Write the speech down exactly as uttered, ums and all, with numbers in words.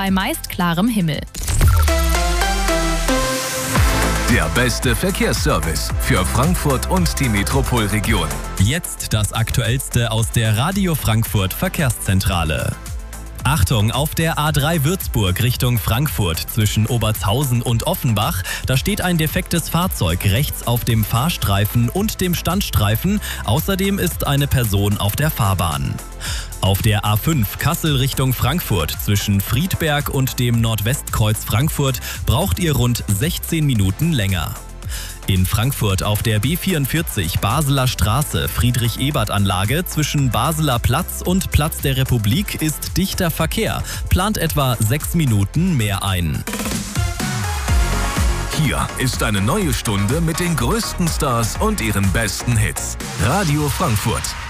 bei meist klarem Himmel. Der beste Verkehrsservice für Frankfurt und die Metropolregion. Jetzt das Aktuellste aus der Radio Frankfurt Verkehrszentrale. Achtung, auf der A drei Würzburg Richtung Frankfurt zwischen Obertshausen und Offenbach, da steht ein defektes Fahrzeug rechts auf dem Fahrstreifen und dem Standstreifen. Außerdem ist eine Person auf der Fahrbahn. Auf der A fünf Kassel Richtung Frankfurt zwischen Friedberg und dem Nordwestkreuz Frankfurt braucht ihr rund sechzehn Minuten länger. In Frankfurt auf der B vierundvierzig Basler Straße Friedrich-Ebert-Anlage zwischen Basler Platz und Platz der Republik ist dichter Verkehr, plant etwa sechs Minuten mehr ein. Hier ist eine neue Stunde mit den größten Stars und ihren besten Hits. Radio Frankfurt.